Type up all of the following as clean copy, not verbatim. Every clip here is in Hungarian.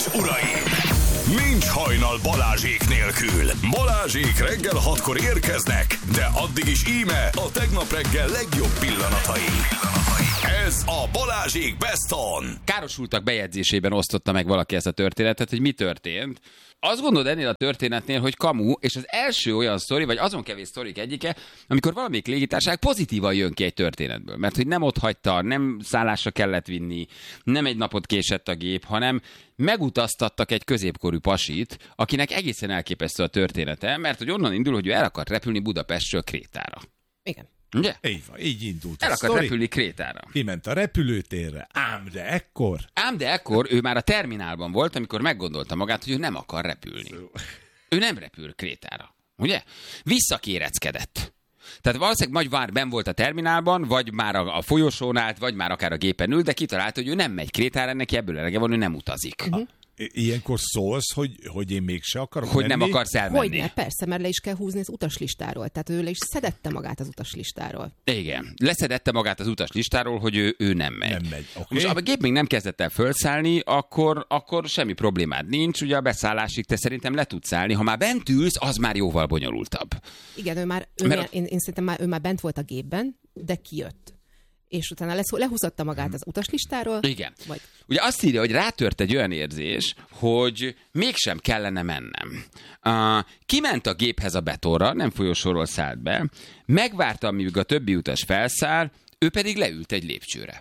és uraim! Nincs hajnal Balázsék nélkül. Balázsék reggel 6-kor érkeznek, de addig is íme a tegnap reggel legjobb pillanatai. Ez a Balázsék Best On. Károsultak bejegyzésében osztotta meg valaki ezt a történetet, hogy mi történt. Azt gondolod ennél a történetnél, hogy kamu, és az első olyan sztori, vagy azon kevés sztorik egyike, amikor valamelyik légitársaság pozitívan jön ki egy történetből. Mert hogy nem ott hagyta, nem szállásra kellett vinni, nem egy napot késett a gép, hanem megutaztattak egy középkorú pasit, akinek egészen elképesztő a története, mert hogy onnan indul, hogy ő el akart repülni Budapestről Krétára. Igen. Ugye? Így van, így indult El a akart sztori. repülni Krétára. Kiment a repülőtérre, ám de ekkor ő már a terminálban volt, amikor meggondolta magát, hogy ő nem akar repülni. Ő nem repül Krétára, ugye? Visszakéreckedett. Tehát valószínűleg vagy már benn volt a terminálban, vagy már a folyosón állt, vagy már akár a gépen ül, de kitalálta, hogy ő nem megy Krétára, neki ebből elege van, ő nem utazik. Ilyenkor szólsz, hogy én mégse akarok Hogy menni? nem akarsz elmenni. Hogyne, persze, mert le is kell húzni az utaslistáról. Tehát ő le is szedette magát az utaslistáról. Igen, leszedette magát az utaslistáról, hogy ő nem megy. Nem megy, oké. Most a gép még nem kezdett el fölszállni, akkor semmi problémád nincs. Ugye a beszállásig te szerintem le tudsz állni. Ha már bent ülsz, az már jóval bonyolultabb. Igen, én szerintem ő már bent volt a gépben, de kijött. És utána lehúzotta magát az utaslistáról. Igen. Vagy... Ugye azt írja, hogy rátört egy olyan érzés, hogy mégsem kellene mennem. Kiment a géphez a betonra, nem folyosóról szállt be, megvárta, amíg a többi utas felszáll, ő pedig leült egy lépcsőre.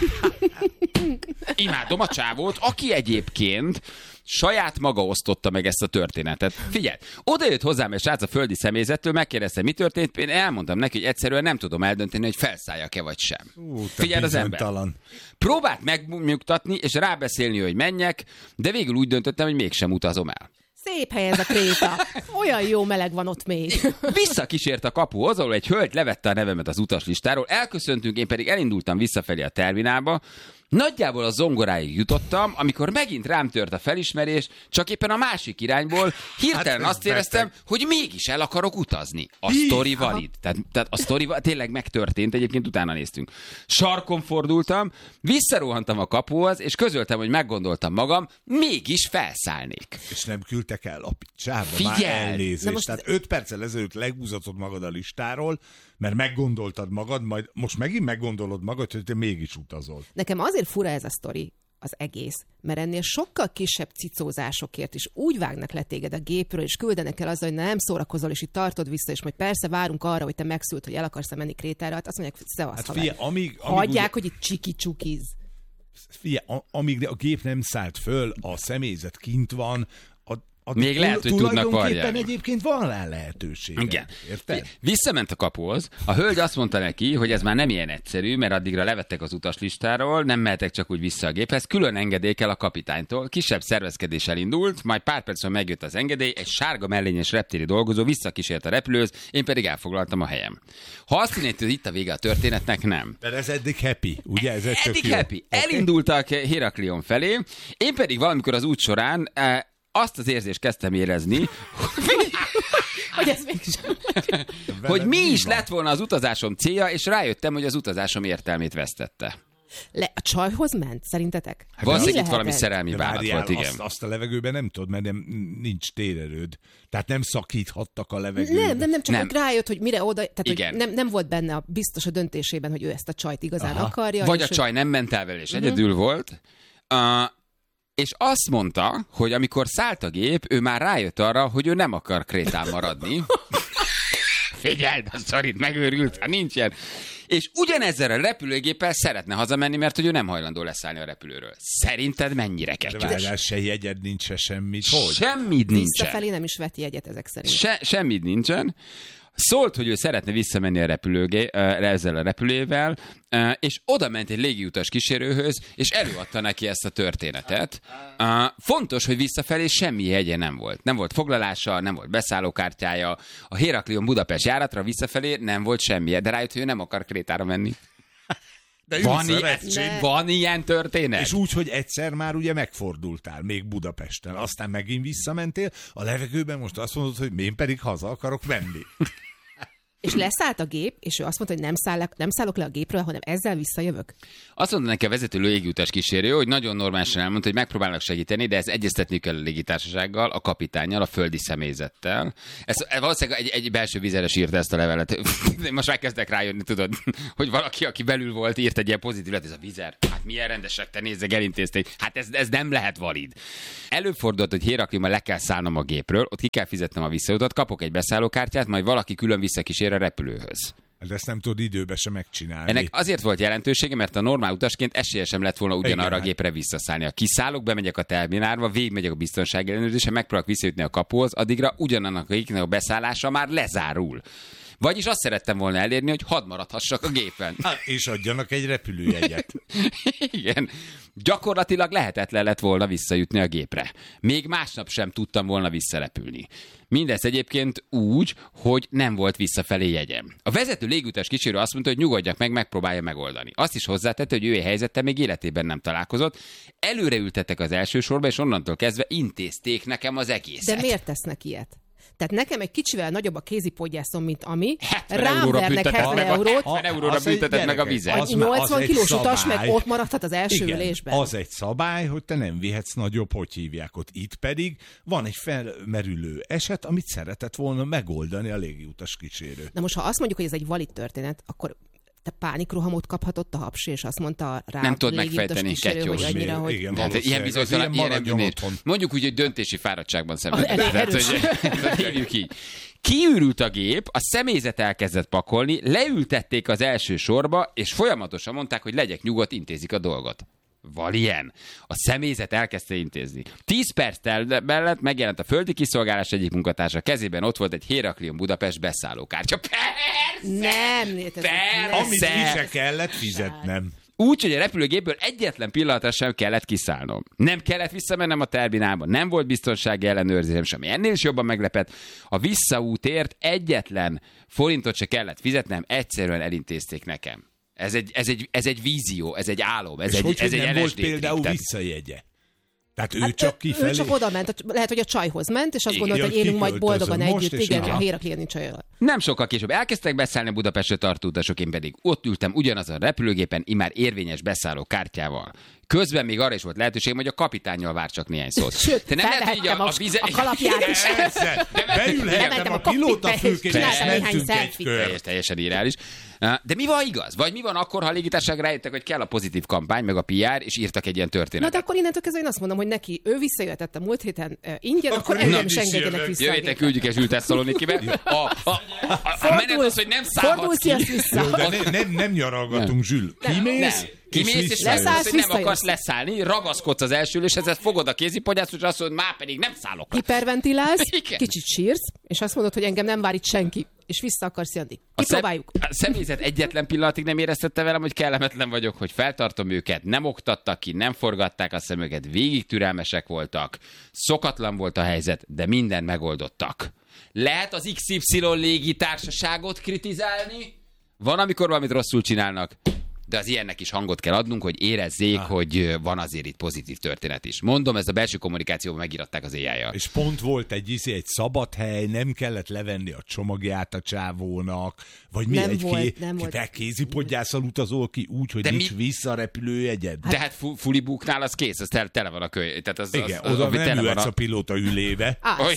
Imádom a csávót, aki egyébként saját maga osztotta meg ezt a történetet. Figyelj, oda jött hozzám egy srác a földi személyzettől, megkérdezte, mi történt, én elmondtam neki, hogy egyszerűen nem tudom eldönteni, hogy felszálljak-e vagy sem. Figyelj az ember. Próbált megnyugtatni, és rábeszélni, hogy menjek, de végül úgy döntöttem, hogy mégsem utazom el. Szép hely ez a Kréta. Olyan jó meleg van ott még. Visszakísért a kapuhoz, ahol egy hölgy levette a nevemet az utaslistáról, elköszöntünk, én pedig elindultam visszafelé a terminálba. Nagyjából a zongoráig jutottam, amikor megint rám tört a felismerés, csak éppen a másik irányból hirtelen azt éreztem, hogy mégis el akarok utazni. A sztori valid. Tehát a sztori tényleg megtörtént, egyébként utána néztünk. Sarkon fordultam, visszarohantam a kapuhoz, és közöltem, hogy meggondoltam magam, mégis felszállnék. És nem küldtek el a picsába, Figyeld! már elnézést. Most... Tehát 5 perccel ezelőtt lehúzatod magad a listáról, mert meggondoltad magad, majd most megint meggondolod magad, hogy te mégis utazol. Nekem azért fura ez a sztori, az egész, mert ennél sokkal kisebb cicózásokért is úgy vágnak le téged a gépről, és küldenek el azzal, hogy nem szórakozol, és itt tartod vissza, és majd persze várunk arra, hogy te megszült, hogy el akarsz menni Krétára, hát azt mondják, hogy szevasz, Hát amíg hagyják, ugye, hogy itt csiki-csukiz. amíg a gép nem szállt föl, a személyzet kint van, még lehet, hogy tudnak varjálni. Egyébként van rá lehetőség. Igen. Érted? Visszament a kapuhoz, a hölgy azt mondta neki, hogy ez már nem ilyen egyszerű, mert addigra levettek az utaslistáról, nem mehetek csak úgy vissza a géphez, külön engedély kell a kapitánytól. Kisebb szervezkedés elindult, majd pár percben megjött az engedély, egy sárga mellényes reptéri dolgozó visszakísért a repülőhöz, én pedig elfoglaltam a helyem. Ha azt hinnéd, hogy itt a vége a történetnek, nem. De ez eddig happy, ugye? Ez eddig happy. Okay. Elindultak Héraklion felé, én pedig valamikor az út során azt az érzést kezdtem érezni, hogy ez mégsem. hogy mi is lett volna az utazásom célja, és rájöttem, hogy az utazásom értelmét vesztette. A csajhoz ment, szerintetek? Valószínűleg itt valami szerelmi vállalat volt, igen. Azt a levegőben nem tudod, mert nincs térerőd. Tehát nem szakíthattak a levegőben. Nem, csak hogy rájött, hogy mire oda, tehát hogy nem volt benne biztos a döntésében, hogy ő ezt a csajt igazán akarja. Vagy a csaj nem ment el vele, és egyedül volt. És azt mondta, hogy amikor szállt a gép, ő már rájött arra, hogy ő nem akar Krétán maradni. Figyeld, a szorít megőrült, ha nincsen. És ugyanezzel a repülőgéppel szeretne hazamenni, mert hogy ő nem hajlandó leszállni a repülőről. Szerinted mennyire ketyűs? De várjál, se jegyed nincs, se semmit. Hogy? Semmit nincsen. Visszafelé nem is vett jegyet ezek szerint. Semmit nincsen. Szólt, hogy ő szeretne visszamenni a ezzel a repülővel, és oda ment egy légiutas kísérőhöz, és előadta neki ezt a történetet. Fontos, hogy visszafelé semmi jegye nem volt. Nem volt foglalása, nem volt beszállókártyája. A Héraklion Budapest járatra visszafelé nem volt semmi, de rájött, hogy ő nem akar Krétára menni. Van ilyen történet? És úgy, hogy egyszer már ugye megfordultál, még Budapesten, aztán megint visszamentél, a levegőben most azt mondod, hogy én pedig haza akarok menni. És leszállt a gép, és ő azt mondta, hogy nem szállok le a gépről, hanem ezzel visszajövök. Azt mondta neki a vezető légiutas kísérő, hogy nagyon normálisan elmondta, hogy megpróbálnak segíteni, de ez egyeztetni kell a légitársasággal, a kapitánnyal, a földi személyzettel. Ez valószínűleg egy belső vizeres írta ezt a levelet. Most már kezdek rájönni, tudod, hogy valaki, aki belül volt, írt egy ilyen pozitív levelet, ez a vizer. Hát milyen rendesek, te nézzek, elintézték. Hát ez nem lehet valid. Előfordult, hogy Héraklion le kell szállnom a gépről, ott ki kell fizetnem a visszautat, kapok egy beszállókártyát, majd valaki külön visszakísér a repülőhöz. De ezt nem tudod időbe sem megcsinálni. Ennek azért volt jelentősége, mert a normál utasként esélyesem lett volna ugyanarra a gépre visszaszállni. Ha kiszállok, bemegyek a terminálba, végigmegyek a biztonsági ellenőrzésre, megpróbálok visszajutni a kapuhoz, addigra ugyanannak a beszállása már lezárul. Vagyis azt szerettem volna elérni, hogy hadd maradhassak a gépen. És adjanak egy repülőjegyet. Igen. Gyakorlatilag lehetetlen lett volna visszajutni a gépre. Még másnap sem tudtam volna visszarepülni. Mindez egyébként úgy, hogy nem volt visszafelé jegyem. A vezető légutas kísérő azt mondta, hogy nyugodjak meg, megpróbálja megoldani. Azt is hozzátette, hogy ő helyzettel még életében nem találkozott. Előre ültettek az első sorba, és onnantól kezdve intézték nekem az egészet. De miért tesznek ilyet? Tehát nekem egy kicsivel nagyobb a kézipodgyászom, mint ami. 70 rám vernek 70 eurót. 70 euróra büntetett meg a vizet. Az 80 kilós utas meg ott maradhat az első ülésben. Az egy szabály, hogy te nem vihetsz nagyobb, hogy hívják ott. Itt pedig van egy felmerülő eset, amit szeretett volna megoldani a légiutas kísérő. Na most, ha azt mondjuk, hogy ez egy valid történet, akkor te pánikrohamot kaphatott a hapsi, és azt mondta rá, nem tudod megfejteni, hogy annyira, hogy... Igen, hát, ilyen bizonytalan, ilyen mondjuk úgy, hogy döntési fáradtságban szenvedett. Hívjuk így. Kiürült a gép, a személyzet elkezdett pakolni, leültették az első sorba, és folyamatosan mondták, hogy legyek nyugodt, intézik a dolgot. Val ilyen. A személyzet elkezdte intézni. 10 perc mellett megjelent a földi kiszolgálás egyik munkatársa, kezében ott volt egy Héraklion Budapest beszállókártya. Persze! Nem, persze! Amit ki se kellett fizetnem. Úgy, hogy a repülőgépből egyetlen pillanatra sem kellett kiszállnom. Nem kellett visszamennem a terminálba, nem volt biztonsági ellenőrzésem sem. Ennél is jobban meglepett. A visszaútért egyetlen forintot se kellett fizetnem, egyszerűen elintézték nekem. Ez egy vízió, ez egy álom, ez egy nem volt LSD például trip. visszajegye? Tehát ő csak kifelé? Ő csak oda ment, lehet, hogy a csajhoz ment, és azt gondolta, hogy élünk majd boldogan együtt. Igen, a Héraklioni csajjal. Nem sokkal később elkezdtek beszállni Budapestre tartó utasok, én pedig ott ültem ugyanazon a repülőgépen, immár érvényes beszálló kártyával. Közben még arra is volt lehetőségem, hogy a kapitánnyal vár csak néhány szót. Sőt, te nem lehet, hogy a kalapját is. Beülhettem a pilótafülkére, és mentünk egy kör. Teljesen irreális. De mi van igaz? Vagy mi van akkor, ha a légitársaság rájöttek, hogy kell a pozitív kampány, meg a PR, és írtak egy ilyen történetet? Na de akkor innentől kezdve én azt mondom, hogy neki ő visszajöhetett a múlt héten ingyen, akkor engem is engedjenek vissza. Jöjjetek, küldjük egy Zsült Tesszalonikibe. A menet az, hogy nem szállhatsz ki. De nem nyaralgatunk, Zsül. Kimész, és leszállsz, hogy nem akarsz leszállni, ragaszkodsz az első üléshez, ezt fogod a kézipodgyászt, és azt mondod, már pedig nem szállok. Hiperventilálsz, kicsit sírsz, és azt mondod, hogy engem nem vár itt senki, és vissza akarsz jönni. Kipróbáljuk. A személyzet egyetlen pillanatig nem éreztette velem, hogy kellemetlen vagyok, hogy feltartom őket, nem oktattak ki, nem forgatták a szemüket, végig türelmesek voltak, szokatlan volt a helyzet, de mindent megoldottak. Lehet az XY légitársaságot kritizálni? Van, amikor valamit rosszul csinálnak, de az ilyennek is hangot kell adnunk, hogy érezzék, hogy van azért itt pozitív történet is. Mondom, ezt a belső kommunikációban megíratták az AI-jal. És pont volt egy szabad hely, nem kellett levenni a csomagját a csávónak, vagy mi te kézipodgyásszal utazol ki úgy, hogy nincs visszarepülőjegyed. De hát fulibuknál az kész, az tele van a kölyv. Igen, oda nem ülhetsz a pilóta ülébe.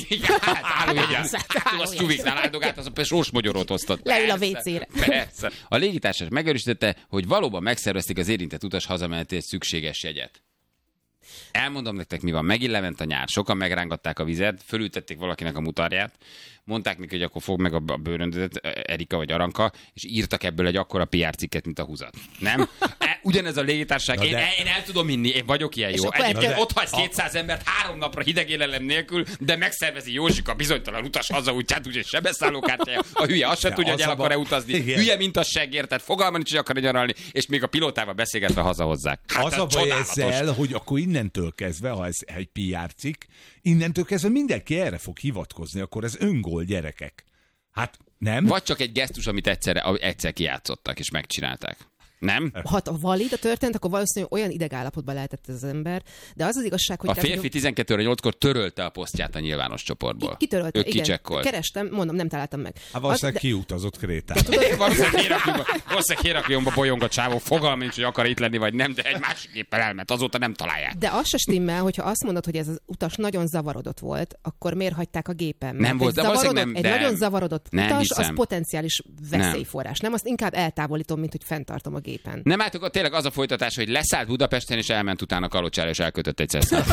Az csuviknál áldogált, az a sorsmogyorot osztott. Leül a WC-re. Persze. A légitársaság megerősítette, hogy valóban megszervezték az érintett utas hazamenetéhez szükséges jegyet. Elmondom nektek, mi van. Megint lement a nyár. Sokan megrángatták a vizet, fölültették valakinek a mutarját, mondták neki, hogy akkor fog meg a bőröndödet, Erika vagy Aranka, és írtak ebből egy akkora PR cikket, mint a húzat. Nem? Ugyanez a légitársaság. Én el tudom hinni, én vagyok ilyen jó. Egyébként ott hagysz 200 embert 3 napra hideg élelem nélkül, de megszervezi Józsika bizonytalan utas hazaútját, úgyhogy se beszállókártyája. A hülye azt sem tudja, hogy el akar-e utazni. Igen. Hülye, mint a seggér, tehát fogalma nincs, hogy akar nyaralni, és még a pilótával beszélgetve hazahozzák. Hát, az a baj ezzel, hogy akkor innentől kezdve, ha ez egy PR cikk, innentől kezdve mindenki erre fog hivatkozni, akkor ez öngól, gyerekek. Hát nem? Vagy csak egy gesztus, amit egyszer kijátszottak és megcsinálták. Nem? Ha valid a történet, akkor valószínűleg olyan idegállapotban lehetett ez az ember, de az az igazság, hogy... A férfi 12-8-kor törölte a posztját a nyilvános csoportból. Kitörölte, ő igen. kicsekkolt. Kerestem, mondom, nem találtam meg. Hát valószínűleg kiutazott Krétára. Valószínűleg Hérakliónba bolyong a csávó, fogalm nincs, hogy akar itt lenni, vagy nem, de egy másik éppen elment, azóta nem találják. De az se stimmel, hogyha azt mondod, hogy ez az utas nagyon zavarodott volt, akkor miért hagyták a gépen? Nem volt, egy nagyon zavarodott utas, az potenciális veszélyforrás. Nem, azt inkább eltávolítom, mint hogy fenntartom a gépen. Nem álltok, tényleg az a folytatás, hogy leszállt Budapesten, és elment utána Kalocsára, és elkötött egy Cessnát.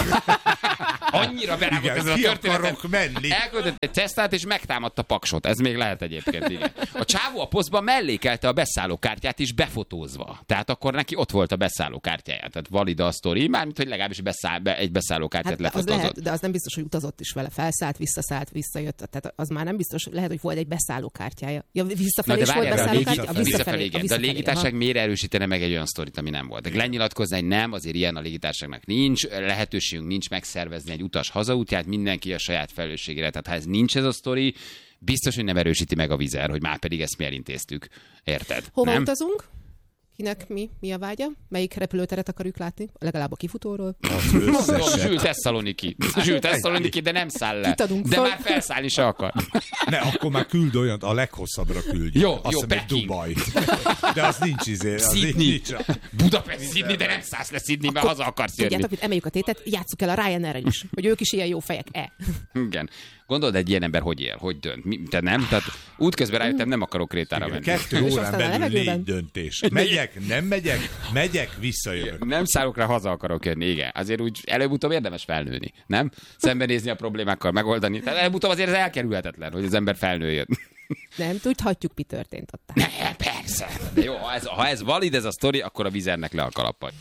Annyira berágott ez a történet. Elkötött egy Cessnát, és megtámadta Paksot. Ez még lehet egyébként, igen. A csávó a posztban mellékelte a beszállókártyát is befotózva. Tehát akkor neki ott volt a beszállókártyája. Tehát valid a sztori, mármint, hogy legalábbis egy beszállókártyát lefotózott. Az lehet, de az nem biztos, hogy utazott is vele. Felszállt, visszajött. Tehát az már nem biztos, lehet, hogy volt egy beszállókártyája. Ja, visszafelé is volt beszállókártya? Visszafelé, igen. De a légitársaság miért erősítene meg egy olyan sztorit, ami nem volt? De lenyilatkozni, hogy nem, azért ilyen a légitársaságnak nincs, lehetőségünk nincs megszervezni egy utas hazaútját, mindenki a saját felelősségére. Tehát ha ez nincs ez a sztori, biztos, hogy nem erősíti meg a Vizer, hogy már pedig ezt mi elintéztük. Érted? Hova utazunk? Kinek mi a vágya? Melyik repülőteret akarjuk látni? Legalább a kifutóról? Zsül Tesszaloniki, de nem száll le. De már felszállni se akar. Ne, akkor már küld olyat, a leghosszabbra küld. Jó, Dubaj. De az nincs Sydney. Budapest, Sydney, de nem szállsz le Sydneybe, haza akarsz jönni. Tudjátok, hogy emeljük a tétet, játsszuk el a Ryanair-en is, hogy ők is ilyen jó fejek. Igen. Gondolod, egy ilyen ember hogy él, hogy dönt? Te nem? Tehát útközben rájöttem, nem akarok Krétára menni. 2 órán belül 4 döntés. Megyek, nem megyek, visszajövök. Nem szállok rá, haza akarok jönni, igen. Azért úgy előbb-utóbb érdemes felnőni, nem? Szembenézni a problémákkal, megoldani. Tehát előbb-utóbb azért ez elkerülhetetlen, hogy az ember felnőjön. Nem tudhatjuk, mi történt ott. Ne, persze. De jó, ha ez valid, ez a sztori, akkor a Vizernek le a kalappal.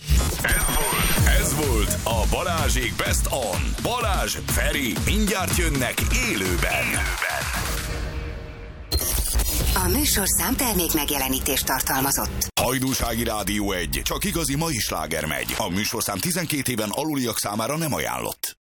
Ez volt a Balázsék Best On. Balázs, Feri, mindjárt jönnek élőben. A műsorszám termék megjelenítést tartalmazott. Hajdúsági Rádió 1. Csak igazi mai sláger megy. A műsorszám 12 éven aluliak számára nem ajánlott.